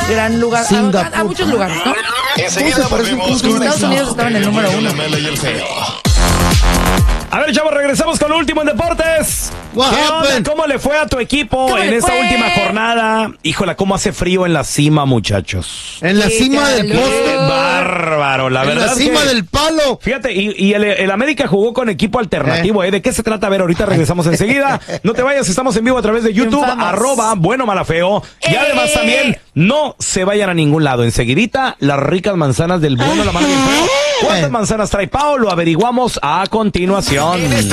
gran lugar. A muchos lugares, ¿no? Enseguida volvemos con Estados Unidos estaba en el número 1. A ver, chavos, regresamos con lo último en deportes. ¿Qué onda? ¿Cómo le fue a tu equipo en esta última jornada? Híjola, cómo hace frío en la cima, muchachos. En la cima del poste. Bárbaro, la verdad. En la cima del palo. Fíjate, y el América jugó con equipo alternativo, ¿eh? ¿De qué se trata? A ver, ahorita regresamos enseguida. No te vayas, estamos en vivo a través de YouTube, @buenomalafeo. Y además también, no se vayan a ningún lado. Enseguidita, las ricas manzanas del bueno, la mano bien feo. ¿Cuántas manzanas trae Pau? Lo averiguamos a continuación.